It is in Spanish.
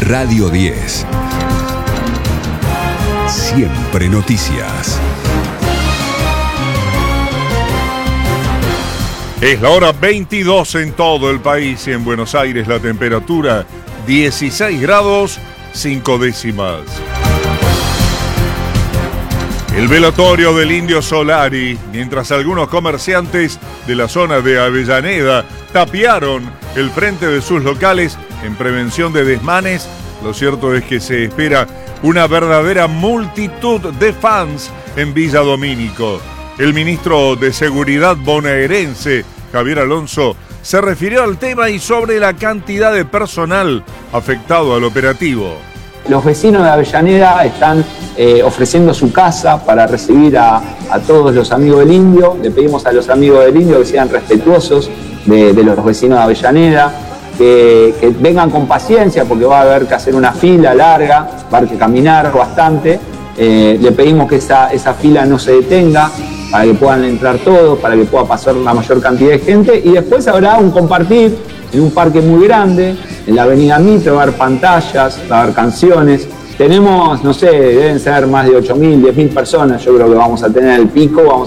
Radio 10. Siempre noticias. Es la hora 22 en todo el país y en Buenos Aires la temperatura 16 grados 5 décimas. El velatorio del Indio Solari, mientras algunos comerciantes de la zona de Avellaneda tapiaron el frente de sus locales en prevención de desmanes, lo cierto es que se espera una verdadera multitud de fans en Villa Domínico. El ministro de Seguridad bonaerense, Javier Alonso, se refirió al tema y sobre la cantidad de personal afectado al operativo. Los vecinos de Avellaneda están ofreciendo su casa para recibir a todos los amigos del Indio. Le pedimos a los amigos del Indio que sean respetuosos de los vecinos de Avellaneda, que vengan con paciencia porque va a haber que hacer una fila larga, va a haber que caminar bastante. Le pedimos que esa fila no se detenga para que puedan entrar todos, para que pueda pasar la mayor cantidad de gente, y después habrá un compartir en un parque muy grande, en la avenida Mitre, va a haber pantallas, va a haber canciones. Tenemos, no sé, deben ser más de 8.000, 10.000 personas, yo creo que vamos a tener el pico, vamos